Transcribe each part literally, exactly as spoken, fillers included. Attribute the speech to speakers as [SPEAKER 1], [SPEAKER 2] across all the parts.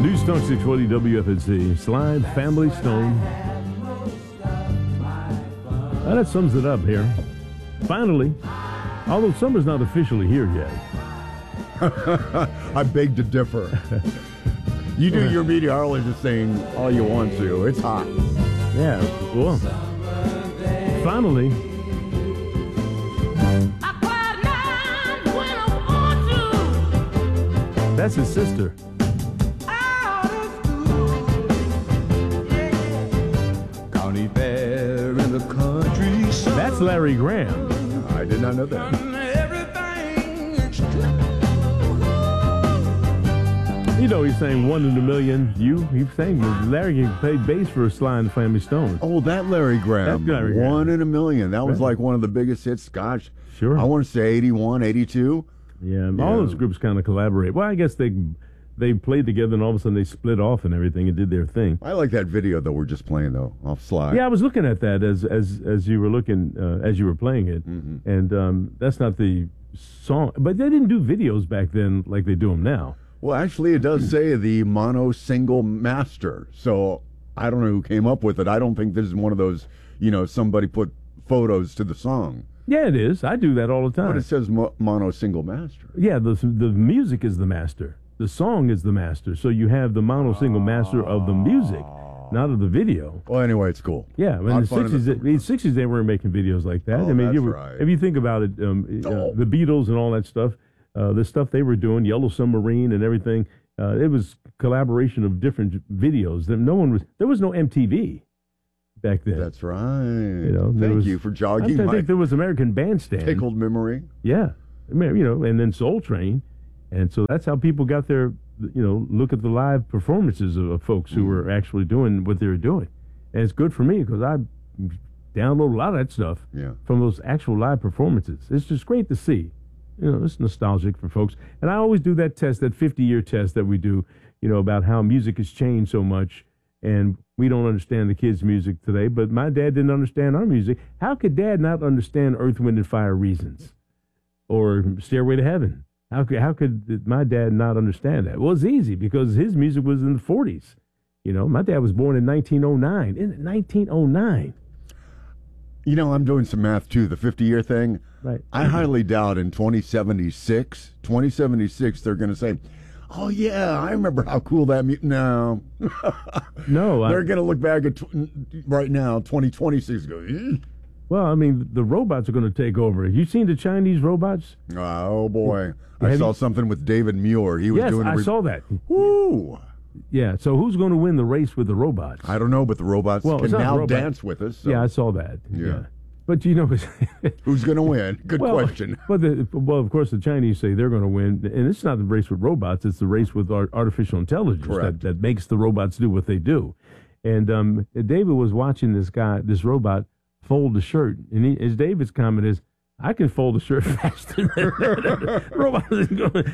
[SPEAKER 1] News Talk six forty W F N Z. Sly and Family Stone. Well, that sums it up here. Finally, although summer's not officially here yet.
[SPEAKER 2] I beg to differ. You do your meteorologist thing all you want to. It's hot.
[SPEAKER 1] Yeah, well, finally. That's his sister.
[SPEAKER 2] County fair in the country.
[SPEAKER 1] That's Larry Graham.
[SPEAKER 2] I did not know that.
[SPEAKER 1] You know, he's saying one in a million. You, he's saying Larry can play bass for Sly and the Family Stone.
[SPEAKER 2] Oh, that Larry Graham.
[SPEAKER 1] That's Larry Graham.
[SPEAKER 2] One in a million. That was
[SPEAKER 1] Right.
[SPEAKER 2] like one of the biggest hits. Gosh.
[SPEAKER 1] Sure.
[SPEAKER 2] I want to say eighty-one, eighty-two.
[SPEAKER 1] Yeah,
[SPEAKER 2] Yeah.
[SPEAKER 1] all those groups kind of collaborate. Well, I guess they they played together and all of a sudden they split off and everything and did their thing.
[SPEAKER 2] I like that video that we're just playing, though, off Sly.
[SPEAKER 1] Yeah, I was looking at that as as as you were looking uh, as you were playing it,
[SPEAKER 2] Mm-hmm.
[SPEAKER 1] and um, that's not the song. But they didn't do videos back then like they do them now.
[SPEAKER 2] Well, actually, it does say the mono single master. So I don't know who came up with it. I don't think this is one of those, you know, somebody put photos to the song.
[SPEAKER 1] Yeah, it is. I do that all the time.
[SPEAKER 2] But it says mo- mono single master.
[SPEAKER 1] Yeah, the the music is the master. The song is the master. So you have the mono single master of the music, not of the video.
[SPEAKER 2] Well, anyway, it's cool.
[SPEAKER 1] Yeah, in
[SPEAKER 2] I'll
[SPEAKER 1] the
[SPEAKER 2] find it.
[SPEAKER 1] sixties, in the sixties they weren't making videos like that.
[SPEAKER 2] Oh,
[SPEAKER 1] I mean,
[SPEAKER 2] that's
[SPEAKER 1] you were,
[SPEAKER 2] right.
[SPEAKER 1] if you think about it, um, uh,
[SPEAKER 2] Oh.
[SPEAKER 1] the Beatles and all that stuff, uh, the stuff they were doing, Yellow Submarine and everything, uh, it was collaboration of different videos. There, no one was. There was no M T V back then.
[SPEAKER 2] That's right.
[SPEAKER 1] You know, there
[SPEAKER 2] Thank
[SPEAKER 1] was-
[SPEAKER 2] you for
[SPEAKER 1] I
[SPEAKER 2] jogging my
[SPEAKER 1] think there was American Bandstand.
[SPEAKER 2] tickled memory.
[SPEAKER 1] Yeah, I mean, you know, and then Soul Train, and so that's how people got their, you know, look at the live performances of, of folks who
[SPEAKER 2] Mm.
[SPEAKER 1] were actually doing what they were doing, and it's good for me because I download a lot of that stuff
[SPEAKER 2] Yeah.
[SPEAKER 1] from those actual live performances. It's just great to see. You know, it's nostalgic for folks, and I always do that test, that fifty-year test that we do, you know, about how music has changed so much, and we don't understand the kids' music today. But my dad didn't understand our music. How could Dad not understand Earth, Wind, and Fire Reasons or Stairway to Heaven? How could how could my dad not understand that? Well, it's easy because his music was in the forties. You know, my dad was born in nineteen oh nine. In nineteen oh nine.
[SPEAKER 2] You know, I'm doing some math too. The fifty-year thing.
[SPEAKER 1] Right.
[SPEAKER 2] I highly doubt in twenty seventy-six, twenty seventy-six, they're going to say, "Oh yeah, I remember how cool that." Mu-. No,
[SPEAKER 1] No, I,
[SPEAKER 2] they're going to look back at tw- right now, twenty twenty-six. And go, "Eh."
[SPEAKER 1] well, I mean, the robots are going to take over. You seen the Chinese robots?
[SPEAKER 2] Oh boy, I
[SPEAKER 1] Have
[SPEAKER 2] saw
[SPEAKER 1] you-
[SPEAKER 2] something with David Muir. He was
[SPEAKER 1] Yes,
[SPEAKER 2] doing. a
[SPEAKER 1] I
[SPEAKER 2] re-
[SPEAKER 1] saw that.
[SPEAKER 2] Woo!
[SPEAKER 1] Yeah. So who's going to win the race with the robots?
[SPEAKER 2] I don't know, but the robots
[SPEAKER 1] Well,
[SPEAKER 2] can
[SPEAKER 1] it's not
[SPEAKER 2] now
[SPEAKER 1] robot.
[SPEAKER 2] dance with us. So
[SPEAKER 1] Yeah, I saw that.
[SPEAKER 2] Yeah.
[SPEAKER 1] But you know,
[SPEAKER 2] who's going to win? Good
[SPEAKER 1] well,
[SPEAKER 2] question.
[SPEAKER 1] But the, well, of course, the Chinese say they're going to win, and it's not the race with robots; it's the race with art, artificial intelligence
[SPEAKER 2] Correct.
[SPEAKER 1] that, that makes the robots do what they do. And um, David was watching this guy, this robot, fold a shirt, and he, his David's comment is, "I can fold a shirt faster than that." Robot is going.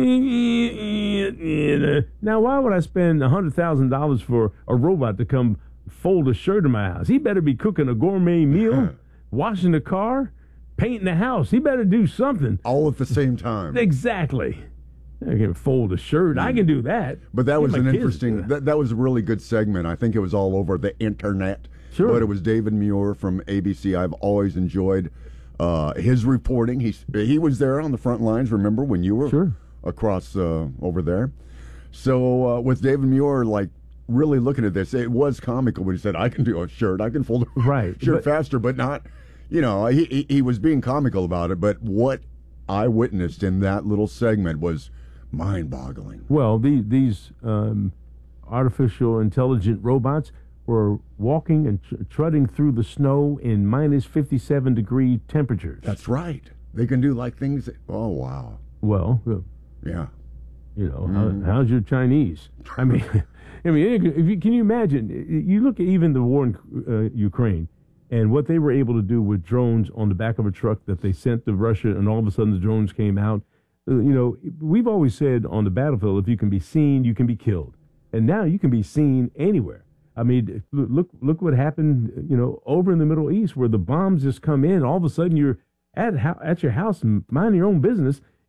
[SPEAKER 1] Now, why would I spend a hundred thousand dollars for a robot to come fold a shirt in my house? He better be cooking a gourmet meal, washing the car, painting the house. He better do something.
[SPEAKER 2] All at the same time.
[SPEAKER 1] Exactly. I can fold a shirt. I can do that.
[SPEAKER 2] But that
[SPEAKER 1] Get
[SPEAKER 2] was
[SPEAKER 1] my
[SPEAKER 2] an
[SPEAKER 1] kids to do
[SPEAKER 2] interesting.
[SPEAKER 1] that.
[SPEAKER 2] That, that was a really good segment. I think it was all over the internet.
[SPEAKER 1] Sure.
[SPEAKER 2] But it was David Muir from A B C. I've always enjoyed uh, his reporting. He's he was there on the front lines. Remember when you were
[SPEAKER 1] Sure.
[SPEAKER 2] across uh, over there? So uh, with David Muir, like really looking at this, it was comical when he said, "I can do a shirt. I can fold a
[SPEAKER 1] Right,
[SPEAKER 2] shirt
[SPEAKER 1] but-
[SPEAKER 2] faster," but not. You know, he, he he was being comical about it. But what I witnessed in that little segment was mind-boggling.
[SPEAKER 1] Well, the, these um, artificial intelligent robots were walking and tr- trudging through the snow in minus fifty-seven degree temperatures.
[SPEAKER 2] That's right. They can do like things. That, oh wow.
[SPEAKER 1] Well, uh,
[SPEAKER 2] Yeah.
[SPEAKER 1] you know,
[SPEAKER 2] Mm.
[SPEAKER 1] how, how's your Chinese? I mean, I mean, if you, can you imagine? You look at even the war in uh, Ukraine and what they were able to do with drones on the back of a truck that they sent to Russia, and all of a sudden the drones came out. Uh, you know, we've always said on the battlefield, if you can be seen, you can be killed, and now you can be seen anywhere. I mean, look, look what happened, you know, over in the Middle East where the bombs just come in. All of a sudden, you're at ho- at your house, minding your own business,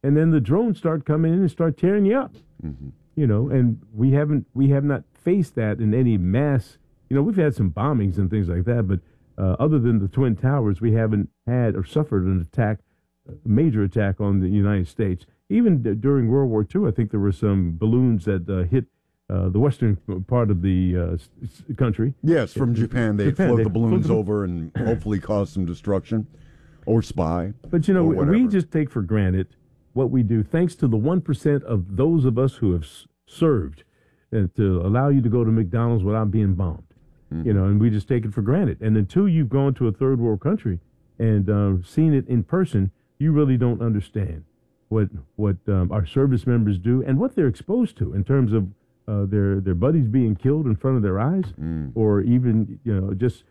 [SPEAKER 1] and then the drones start coming in and start tearing you up.
[SPEAKER 2] Mm-hmm.
[SPEAKER 1] You know, and we haven't we have not faced that in any mass. You know, we've had some bombings and things like that, but uh, other than the Twin Towers, we haven't had or suffered an attack, a major attack on the United States. Even d- during World War Two, I think there were some balloons that uh, hit uh, the western part of the uh, s- country.
[SPEAKER 2] Yes, from Japan. They
[SPEAKER 1] Japan,
[SPEAKER 2] float
[SPEAKER 1] they
[SPEAKER 2] the balloons
[SPEAKER 1] float the-
[SPEAKER 2] over and hopefully cause some destruction or spy.
[SPEAKER 1] But, you know,
[SPEAKER 2] or
[SPEAKER 1] we, we
[SPEAKER 2] whatever.
[SPEAKER 1] just take for granted what we do, thanks to the one percent of those of us who have s- served and to allow you to go to McDonald's without being bombed.
[SPEAKER 2] Mm-hmm.
[SPEAKER 1] You know, and we just take it for granted. And until you've gone to a third world country and uh, seen it in person, you really don't understand what what um, our service members do and what they're exposed to in terms of uh, their their buddies being killed in front of their eyes,
[SPEAKER 2] Mm.
[SPEAKER 1] or even, you know, just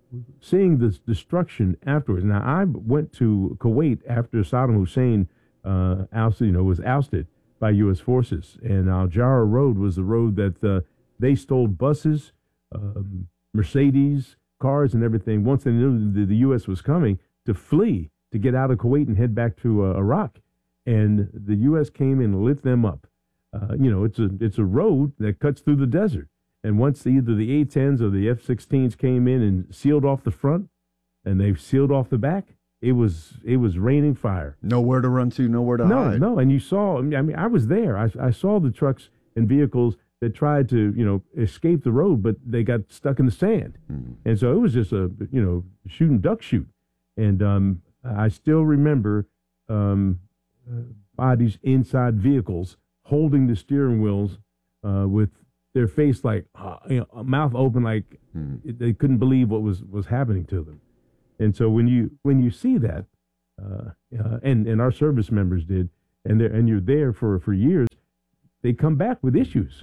[SPEAKER 1] seeing this destruction afterwards. Now, I went to Kuwait after Saddam Hussein uh, ousted, you know, was ousted by U S forces, and Al Jara Road was the road that uh, they stole buses, um, Mercedes, cars, and everything. Once they knew the, the U S was coming, to flee, to get out of Kuwait and head back to uh, Iraq, and the U S came and lit them up. Uh, you know, it's a it's a road that cuts through the desert. And once either the A tens or the F sixteens came in and sealed off the front, and they sealed off the back, it was it was raining fire.
[SPEAKER 2] Nowhere to run to, nowhere to
[SPEAKER 1] No,
[SPEAKER 2] hide.
[SPEAKER 1] no, and you saw. I mean, I mean, I was there. I, I saw the trucks and vehicles that tried to, you know, escape the road, but they got stuck in the sand.
[SPEAKER 2] Mm-hmm.
[SPEAKER 1] And so it was just a, you know, shoot and duck shoot. And um, I still remember um, uh, bodies inside vehicles holding the steering wheels uh, with their face like, uh, you know, mouth open, like
[SPEAKER 2] Mm-hmm.
[SPEAKER 1] they couldn't believe what was, was happening to them. And so when you when you see that, uh, uh, and and our service members did, and they and you're there for, for years, they come back with issues,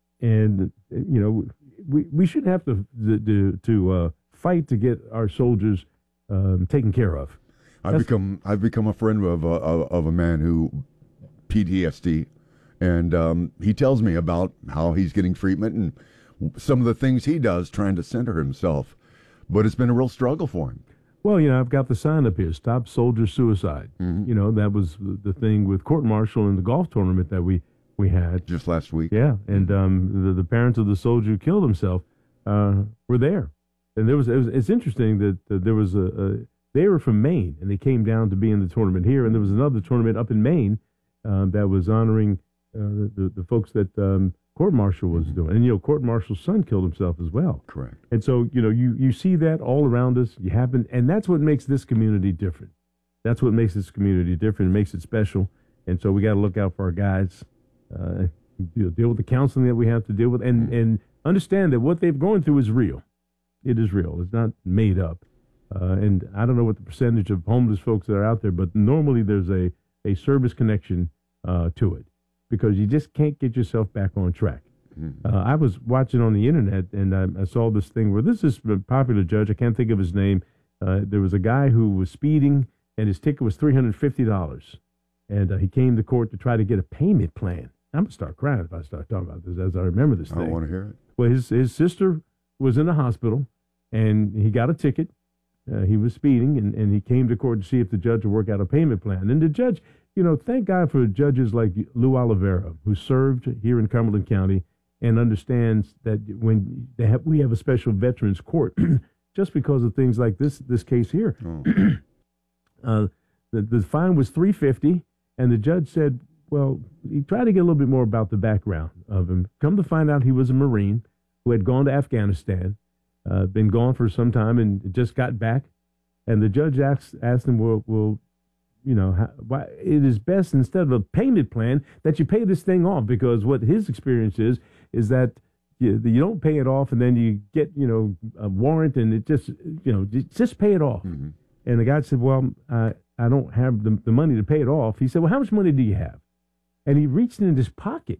[SPEAKER 1] and you know we we shouldn't have to to to uh, fight to get our soldiers um, taken care of.
[SPEAKER 2] I've
[SPEAKER 1] That's-
[SPEAKER 2] become I've become a friend of a of, of a man who P T S D, and um, he tells me about how he's getting treatment and some of the things he does trying to center himself, but it's been a real struggle for him.
[SPEAKER 1] Well, you know, I've got the sign up here: "Stop Soldier Suicide."
[SPEAKER 2] Mhm.
[SPEAKER 1] You know, that was the thing with court martial in the golf tournament that we we had.
[SPEAKER 2] Just last week.
[SPEAKER 1] Yeah, and um, the, the parents of the soldier who killed himself uh, were there, and there was, it was it's interesting that uh, there was a, a they were from Maine and they came down to be in the tournament here, and there was another tournament up in Maine um, that was honoring uh, the, the the folks that um, court martial was doing, and you know, court martial's son killed himself as well.
[SPEAKER 2] Correct.
[SPEAKER 1] And so, you know, you, you see that all around us. You happen, and that's what makes this community different. That's what makes this community different. It makes it special. And so we got to look out for our guys, uh, you know, deal with the counseling that we have to deal with, and, and understand that what they've gone through is real. It is real. It's not made up. Uh, and I don't know what the percentage of homeless folks that are out there, but normally there's a, a service connection uh, to it, because you just can't get yourself back on track. Uh, I was watching on the internet, and I, I saw this thing where this is a popular judge. I can't think of his name. Uh, there was a guy who was speeding, and his ticket was three hundred fifty dollars. And uh, he came to court to try to get a payment plan. I'm going to start crying if I start talking about this, as I remember this
[SPEAKER 2] I
[SPEAKER 1] thing.
[SPEAKER 2] don't want to hear it.
[SPEAKER 1] Well, his, his sister was in the hospital, and he got a ticket. Uh, he was speeding, and, and he came to court to see if the judge would work out a payment plan. And the judge, you know, thank God for judges like Lou Oliveira, who served here in Cumberland County and understands that when they have, we have a special veterans court, just because of things like this this case here.
[SPEAKER 2] Oh.
[SPEAKER 1] uh, the, the fine was three hundred fifty dollars, and the judge said, well, he tried to get a little bit more about the background of him. Come to find out, he was a Marine who had gone to Afghanistan, uh, been gone for some time, and just got back. And the judge asked asked him, well, well you know, how, why it is best, instead of a payment plan, that you pay this thing off, because what his experience is is that you, you don't pay it off, and then you get, you know, a warrant, and it just, you know, just pay it off.
[SPEAKER 2] Mm-hmm.
[SPEAKER 1] And the guy said, well, I, I don't have the, the money to pay it off. He said, well, how much money do you have? And he reached in his pocket,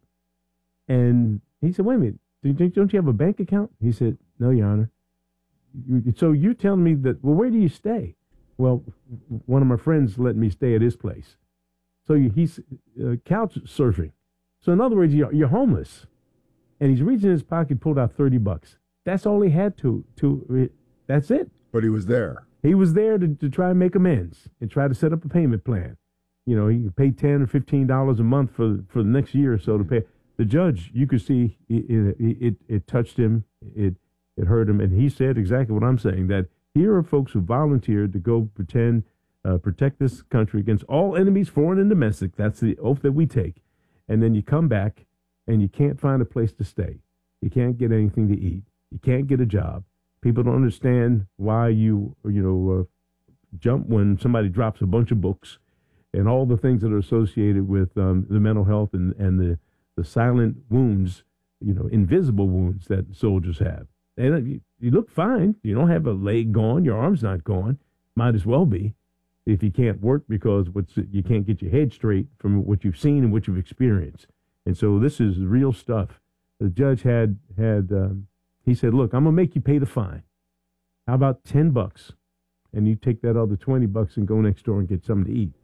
[SPEAKER 1] and he said, wait a minute, don't, don't you have a bank account? He said, no, Your Honor. You, so you're telling me that, well, where do you stay? Well, one of my friends let me stay at his place. So you, he's uh, couch surfing. So in other words, you're, you're homeless. And he's reaching in his pocket, pulled out thirty bucks. That's all he had to, to, that's it.
[SPEAKER 2] But he was there.
[SPEAKER 1] He was there to, to try and make amends and try to set up a payment plan. you know, he could pay ten or fifteen dollars a month for for the next year or so to pay. The judge, you could see it it, it, it touched him, it it hurt him, and he said exactly what I'm saying, that here are folks who volunteered to go pretend, uh, protect this country against all enemies, foreign and domestic. That's the oath that we take. And then you come back and you can't find a place to stay. You can't get anything to eat. You can't get a job. People don't understand why you, you know, uh, jump when somebody drops a bunch of books and all the things that are associated with um, the mental health and, and the, the silent wounds, you know, invisible wounds that soldiers have. And you, you look fine. You don't have a leg gone. Your arm's not gone. Might as well be if you can't work because what's, you can't get your head straight from what you've seen and what you've experienced. And so this is real stuff. The judge had, had um, he said, look, I'm going to make you pay the fine. How about ten bucks? And you take that other twenty bucks and go next door and get something to eat.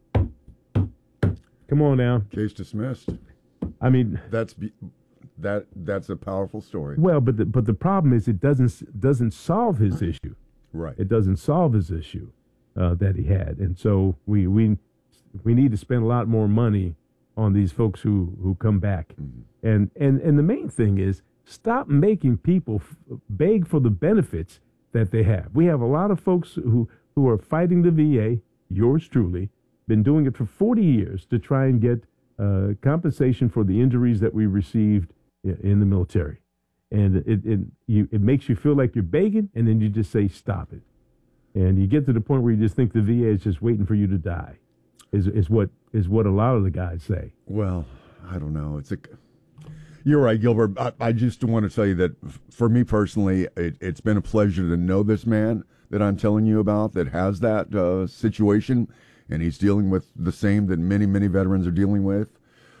[SPEAKER 1] Come on now.
[SPEAKER 2] Case dismissed.
[SPEAKER 1] I mean,
[SPEAKER 2] that's be, that that's a powerful story.
[SPEAKER 1] Well, but the, but the problem is it doesn't doesn't solve his issue.
[SPEAKER 2] Right.
[SPEAKER 1] It doesn't solve his issue uh, that he had, and so we we we need to spend a lot more money on these folks who, who come back. Mm-hmm. And and and the main thing is stop making people f- beg for the benefits that they have. We have a lot of folks who who are fighting the V A. Yours truly been doing it for forty years to try and get uh, compensation for the injuries that we received in the military. And it it, you, it makes you feel like you're begging, and then you just say, stop it. And you get to the point where you just think the V A is just waiting for you to die, is is what is what a lot of the guys say.
[SPEAKER 2] Well, I don't know. It's a, you're right, Gilbert. I, I just want to tell you that for me personally, it, it's been a pleasure to know this man that I'm telling you about that has that uh, situation, and he's dealing with the same that many, many veterans are dealing with.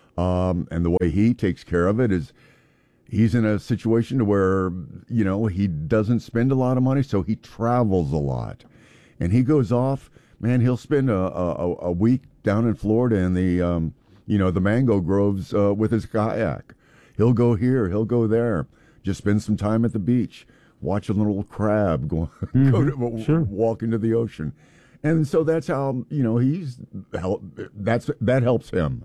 [SPEAKER 2] Um, and the way he takes care of it is he's in a situation to where, you know, he doesn't spend a lot of money, so he travels a lot. And he goes off, man, he'll spend a, a, a week down in Florida in the, um, you know, the mango groves uh, with his kayak. He'll go here, he'll go there, just spend some time at the beach, watch a little crab go, mm-hmm. go to,
[SPEAKER 1] sure.
[SPEAKER 2] walk into the ocean. And so that's how, you know, he's, that's that helps him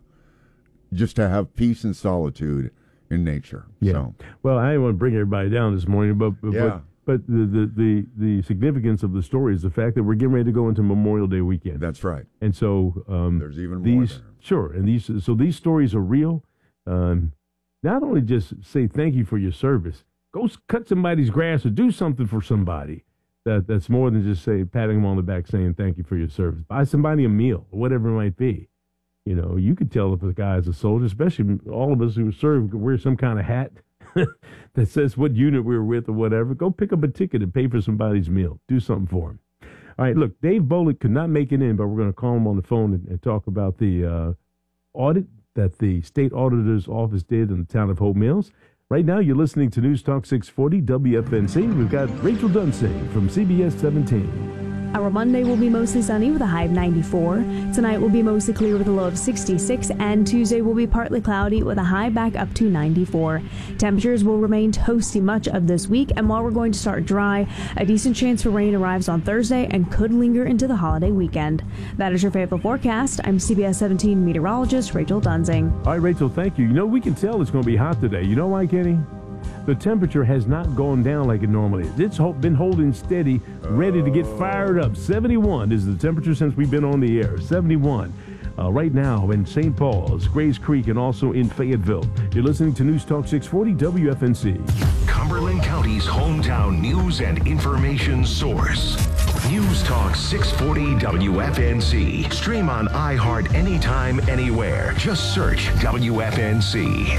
[SPEAKER 2] just to have peace and solitude in nature.
[SPEAKER 1] Yeah.
[SPEAKER 2] So.
[SPEAKER 1] Well, I didn't want to bring everybody down this morning, but but,
[SPEAKER 2] yeah.
[SPEAKER 1] but, but the, the, the, the significance of the story is the fact that we're getting ready to go into Memorial Day weekend.
[SPEAKER 2] That's right.
[SPEAKER 1] And so um,
[SPEAKER 2] there's even
[SPEAKER 1] these,
[SPEAKER 2] more there.
[SPEAKER 1] Sure. And these, so these stories are real. Um, not only just say thank you for your service, go cut somebody's grass or do something for somebody. That that's more than just say patting them on the back saying thank you for your service. Buy somebody a meal or whatever it might be. You know, you could tell if the guy is a soldier, especially all of us who serve wear some kind of hat that says what unit we were with or whatever. Go pick up a ticket and pay for somebody's meal. Do something for him. All right, look, Dave Bollick could not make it in, but we're going to call him on the phone and, and talk about the uh, audit that the state auditor's office did in the town of Hope Mills. Right now, you're listening to News Talk six forty W F N C. We've got Rachel Dunsing from C B S seventeen.
[SPEAKER 3] Our Monday will be mostly sunny with a high of ninety-four. Tonight will be mostly clear with a low of sixty-six, and Tuesday will be partly cloudy with a high back up to ninety-four. Temperatures will remain toasty much of this week, and while we're going to start dry, a decent chance for rain arrives on Thursday and could linger into the holiday weekend. That is your favorite forecast. I'm C B S seventeen meteorologist Rachel Dunsing.
[SPEAKER 1] All right, Rachel, thank you. You know, we can tell it's going to be hot today. You know why, Kenny? The temperature has not gone down like it normally is. It's been holding steady, ready to get fired up. seventy-one is the temperature since we've been on the air. seventy-one. Uh, right now in Saint Paul's, Grays Creek, and also in Fayetteville. You're listening to News Talk six forty W F N C.
[SPEAKER 4] Cumberland County's hometown news and information source. News Talk six forty W F N C. Stream on iHeart anytime, anywhere. Just search W F N C.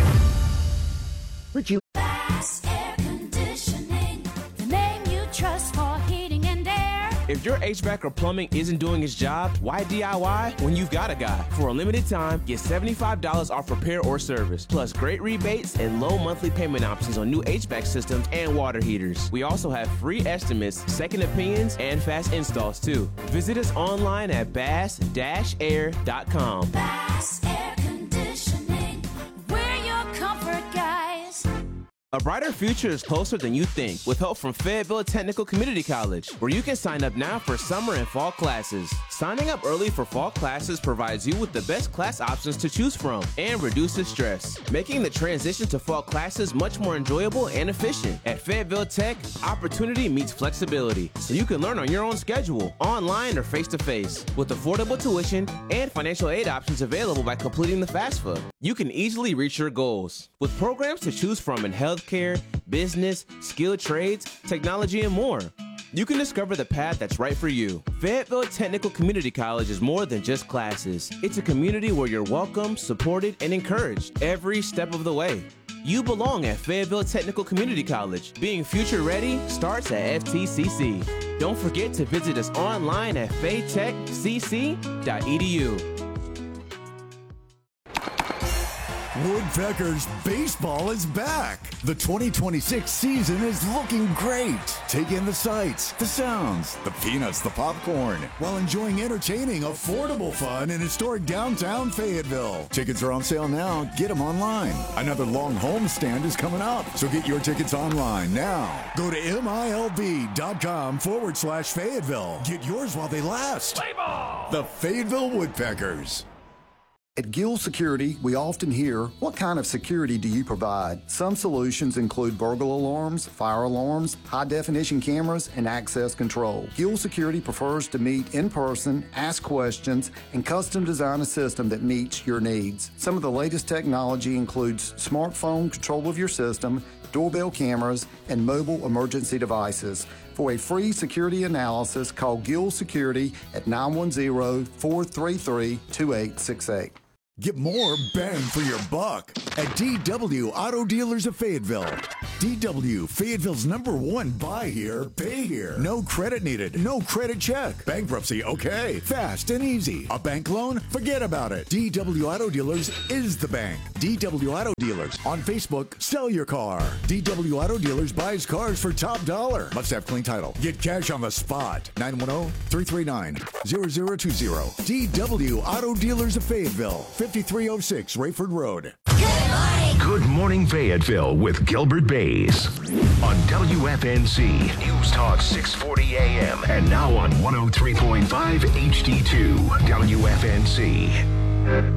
[SPEAKER 5] Would you? Air Conditioning, the name you trust for heating and air.
[SPEAKER 6] If your H V A C or plumbing isn't doing its job, why D I Y when you've got a guy? For a limited time, get seventy-five dollars off repair or service, plus great rebates and low monthly payment options on new H V A C systems and water heaters. We also have free estimates, second opinions, and fast installs too. Visit us online at bass dash air dot com.
[SPEAKER 5] Bass Air
[SPEAKER 6] A brighter future is closer than you think with help from Fayetteville Technical Community College, where you can sign up now for summer and fall classes. Signing up early for fall classes provides you with the best class options to choose from and reduces stress, making the transition to fall classes much more enjoyable and efficient. At Fayetteville Tech, opportunity meets flexibility, so you can learn on your own schedule, online or face-to-face, with affordable tuition and financial aid options available by completing the FAFSA. You can easily reach your goals with programs to choose from in healthcare, business, skilled trades, technology, and more. You can discover the path that's right for you. Fayetteville Technical Community College is more than just classes. It's a community where you're welcome, supported, and encouraged every step of the way. You belong at Fayetteville Technical Community College. Being future ready starts at F T C C. Don't forget to visit us online at faytech c c dot e d u.
[SPEAKER 7] Woodpeckers baseball is back. The twenty twenty-six season is looking great. Take in the sights, the sounds, the peanuts, the popcorn, while enjoying entertaining, affordable fun in historic downtown Fayetteville. Tickets are on sale now. Get them online. Another long homestand is coming up, so get your tickets online now. Go to milb.com forward slash Fayetteville. Get yours while they last. Play ball! The Fayetteville Woodpeckers.
[SPEAKER 8] At Gill Security, we often hear, what kind of security do you provide? Some solutions include burglar alarms, fire alarms, high-definition cameras, and access control. Gill Security prefers to meet in person, ask questions, and custom design a system that meets your needs. Some of the latest technology includes smartphone control of your system, doorbell cameras, and mobile emergency devices. For a free security analysis, call Gill Security at nine one zero, four three three, two eight six eight.
[SPEAKER 7] Get more bang for your buck at D W Auto Dealers of Fayetteville. D W, Fayetteville's number one buy here, pay here. No credit needed, no credit check. Bankruptcy, okay. Fast and easy. A bank loan? Forget about it. D W Auto Dealers is the bank. D W Auto Dealers. On Facebook, sell your car. D W Auto Dealers buys cars for top dollar. Must have clean title. Get cash on the spot. nine one zero, three three nine, zero zero two zero. D W Auto Dealers of Fayetteville. fifty-three oh six Rayford Road.
[SPEAKER 4] Good Morning Fayetteville with Gilbert Bays on W F N C News Talk six forty A M and now on one oh three point five H D two W F N C.